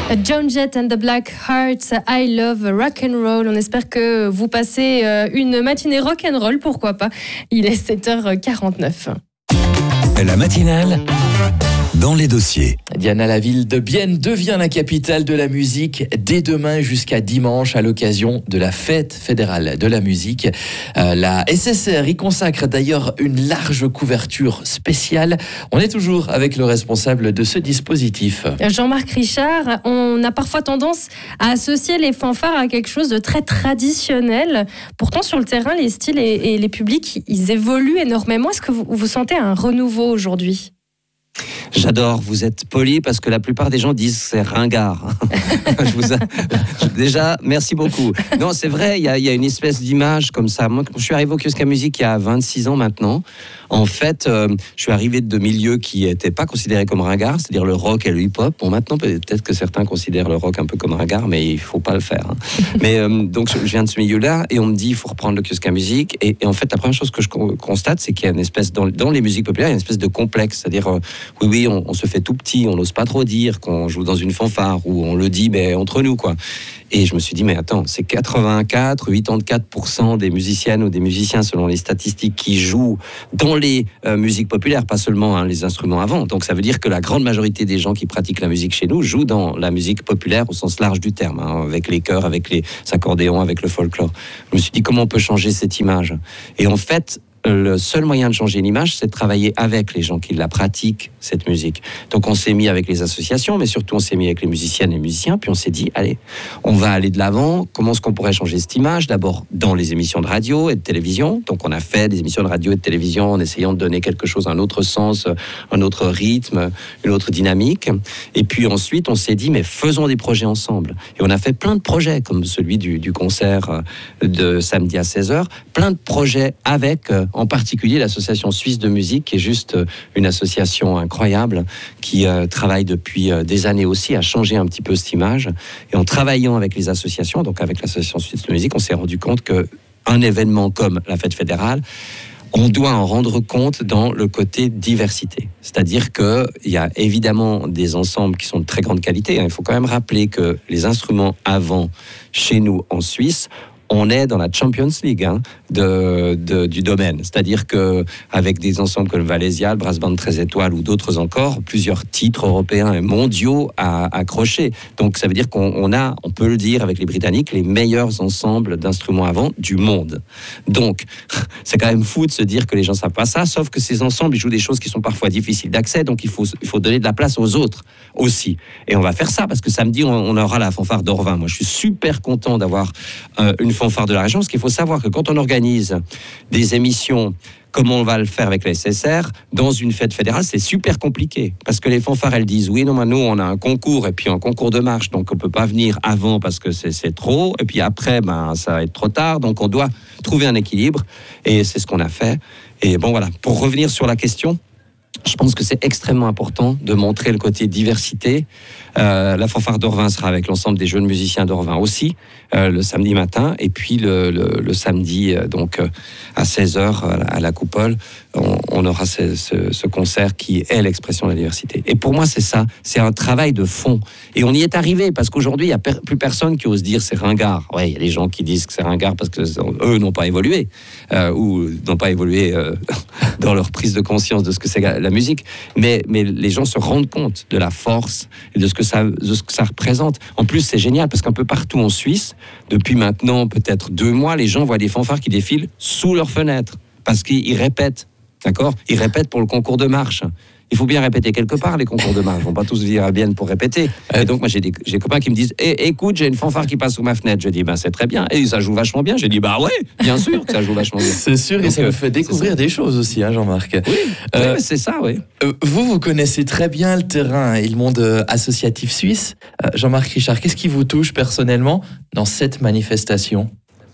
Joan Jett and the Black Hearts, I Love Rock and Roll. On espère que vous passez une matinée rock and roll, pourquoi pas. Il est 7h49. La matinale dans les dossiers. Diana, la ville de Bienne devient la capitale de la musique dès demain jusqu'à dimanche à l'occasion de la fête fédérale de la musique. La SSR y consacre d'ailleurs une large couverture spéciale. On est toujours avec le responsable de ce dispositif. Jean-Marc Richard, on a parfois tendance à associer les fanfares à quelque chose de très traditionnel. Pourtant, sur le terrain, les styles et les publics, ils évoluent énormément. Est-ce que vous sentez un renouveau aujourd'hui ? J'adore, vous êtes poli parce que la plupart des gens disent c'est ringard. Déjà, merci beaucoup. Non, c'est vrai, il y a une espèce d'image comme ça. Moi, quand je suis arrivé au kiosque à musique il y a 26 ans maintenant, en fait, je suis arrivé de milieux qui n'étaient pas considérés comme ringards, c'est-à-dire le rock et le hip-hop. Bon, maintenant, peut-être que certains considèrent le rock un peu comme ringard, mais il ne faut pas le faire. Mais donc, je viens de ce milieu-là et on me dit il faut reprendre le kiosque à musique. Et en fait, la première chose que je constate, c'est qu'il y a une espèce, dans les musiques populaires, il y a une espèce de complexe. C'est-à-dire, oui, on se fait tout petit, on n'ose pas trop dire qu'on joue dans une fanfare ou on le dit mais entre nous, quoi. Et je me suis dit, mais attends, c'est 84% des musiciennes ou des musiciens, selon les statistiques, qui jouent dans les musiques populaires, pas seulement les instruments avant. Donc ça veut dire que la grande majorité des gens qui pratiquent la musique chez nous jouent dans la musique populaire au sens large du terme, avec les chœurs, avec les accordéons, avec le folklore. Je me suis dit, comment on peut changer cette image ? Et en fait, le seul moyen de changer l'image, c'est de travailler avec les gens qui la pratiquent, cette musique. Donc on s'est mis avec les associations, mais surtout on s'est mis avec les musiciennes et les musiciens, puis on s'est dit, allez, on va aller de l'avant. Comment est-ce qu'on pourrait changer cette image ? D'abord dans les émissions de radio et de télévision. Donc on a fait des émissions de radio et de télévision en essayant de donner quelque chose, un autre sens, un autre rythme, une autre dynamique. Et puis ensuite on s'est dit, mais faisons des projets ensemble. Et on a fait plein de projets, comme celui du concert de samedi à 16h, plein de projets avec... en particulier l'association suisse de musique, qui est juste une association incroyable, qui travaille depuis des années aussi à changer un petit peu cette image. Et en travaillant avec les associations, donc avec l'association suisse de musique, on s'est rendu compte qu'un événement comme la fête fédérale, on doit en rendre compte dans le côté diversité. C'est-à-dire qu'il y a évidemment des ensembles qui sont de très grande qualité. Il faut quand même rappeler que les instruments avant, chez nous en Suisse, on est dans la Champions League du domaine. C'est-à-dire qu'avec des ensembles comme Valésia, le Brass Band 13 étoiles ou d'autres encore, plusieurs titres européens et mondiaux à accrocher. Donc ça veut dire qu'on peut le dire avec les Britanniques, les meilleurs ensembles d'instruments à vent du monde. Donc c'est quand même fou de se dire que les gens ne savent pas ça, sauf que ces ensembles, ils jouent des choses qui sont parfois difficiles d'accès, donc il faut donner de la place aux autres aussi. Et on va faire ça, parce que samedi, on aura la fanfare d'Orvin. Moi, je suis super content d'avoir une fanfare de la région, parce qu'il faut savoir que quand on organise des émissions comme on va le faire avec la SSR, dans une fête fédérale, c'est super compliqué. Parce que les fanfares, elles disent, oui, non, mais nous, on a un concours, et puis un concours de marche, donc on ne peut pas venir avant parce que c'est trop, et puis après, ça va être trop tard, donc on doit trouver un équilibre, et c'est ce qu'on a fait. Et bon, voilà, pour revenir sur la question, je pense que c'est extrêmement important de montrer le côté diversité. La fanfare d'Orvin sera avec l'ensemble des jeunes musiciens d'Orvin aussi, le samedi matin, et puis le samedi donc à 16h à la Coupole, on aura ce concert qui est l'expression de la diversité. Et pour moi, c'est ça, c'est un travail de fond. Et on y est arrivé, parce qu'aujourd'hui, il n'y a plus personne qui ose dire c'est ringard. Ouais, il y a des gens qui disent que c'est ringard parce qu'eux n'ont pas évolué, ou n'ont pas évolué dans leur prise de conscience de ce que c'est la musique. Mais les gens se rendent compte de la force et de ce que ça représente. En plus, c'est génial, parce qu'un peu partout en Suisse, depuis maintenant peut-être 2 mois, les gens voient des fanfares qui défilent sous leurs fenêtres, parce qu'ils répètent. D'accord ? Ils répètent pour le concours de marche. Il faut bien répéter quelque part, les concours de marche. Ils ne vont pas tous venir à Bienne pour répéter. Et donc, moi, j'ai des copains qui me disent écoute, j'ai une fanfare qui passe sous ma fenêtre. Je dis c'est très bien. Et ça joue vachement bien. J'ai dit ouais, bien sûr que ça joue vachement bien. C'est sûr, donc, et ça vous fait découvrir des choses aussi, Jean-Marc. Oui, c'est ça, oui. Vous connaissez très bien le terrain et le monde associatif suisse. Jean-Marc Richard, qu'est-ce qui vous touche personnellement dans cette manifestation ?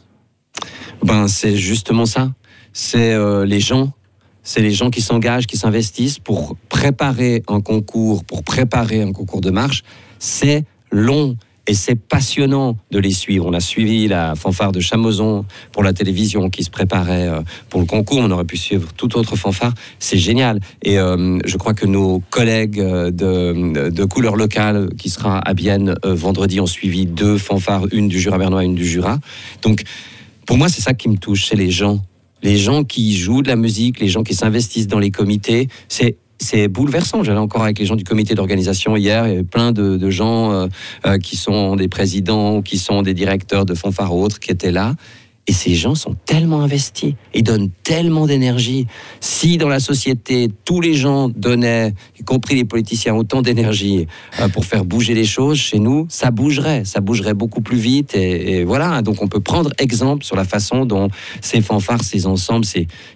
C'est justement ça. C'est les gens. C'est les gens qui s'engagent, qui s'investissent pour préparer un concours de marche. C'est long Et c'est passionnant de les suivre. On a suivi la fanfare de Chamozon pour la télévision qui se préparait pour le concours. On aurait pu suivre toute autre fanfare. C'est génial. Et je crois que nos collègues de couleur locale qui sera à Bienne vendredi ont suivi 2 fanfares, une du Jura bernois et une du Jura. Donc, pour moi, c'est ça qui me touche, c'est les gens. Les gens qui jouent de la musique, les gens qui s'investissent dans les comités. C'est bouleversant. J'allais encore avec les gens du comité d'organisation hier. Il y avait plein de gens qui sont des présidents, qui sont des directeurs de fanfare ou autres qui étaient là. Et ces gens sont tellement investis, ils donnent tellement d'énergie. Si dans la société, tous les gens donnaient, y compris les politiciens, autant d'énergie pour faire bouger les choses, chez nous, ça bougerait beaucoup plus vite. Et voilà, donc on peut prendre exemple sur la façon dont ces fanfares, ces ensembles,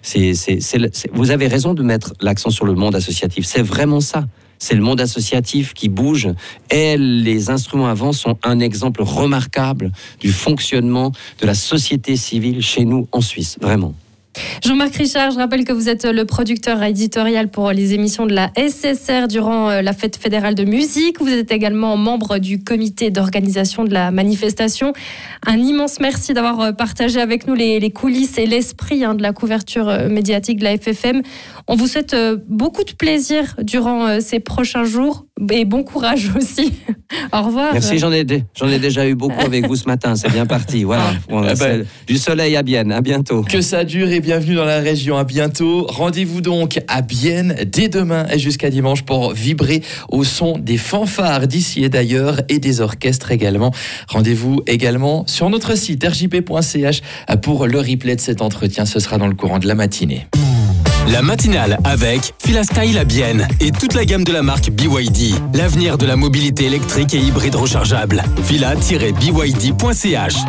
vous avez raison de mettre l'accent sur le monde associatif. C'est vraiment ça. C'est le monde associatif qui bouge et les instruments à vent sont un exemple remarquable du fonctionnement de la société civile chez nous en Suisse, vraiment. Jean-Marc Richard, je rappelle que vous êtes le producteur éditorial pour les émissions de la SSR durant la fête fédérale de musique. Vous êtes également membre du comité d'organisation de la manifestation. Un immense merci d'avoir partagé avec nous les coulisses et l'esprit de la couverture médiatique de la FFM. On vous souhaite beaucoup de plaisir durant ces prochains jours et bon courage aussi. Au revoir. Merci, j'en ai déjà eu beaucoup avec vous ce matin, c'est bien parti. Voilà, du soleil à Bienne, à bientôt. Que ça dure et bienvenue dans la région, à bientôt. Rendez-vous donc à Bienne dès demain et jusqu'à dimanche pour vibrer au son des fanfares d'ici et d'ailleurs et des orchestres également. Rendez-vous également sur notre site rjp.ch pour le replay de cet entretien, ce sera dans le courant de la matinée. La matinale avec Filastyle à Bienne et toute la gamme de la marque BYD. L'avenir de la mobilité électrique et hybride rechargeable. fila-byd.ch.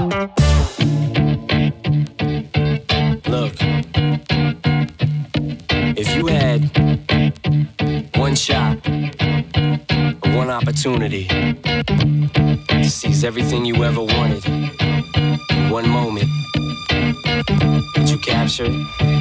Look, if you had one shot, one opportunity to seize everything you ever wanted in one moment, that you captured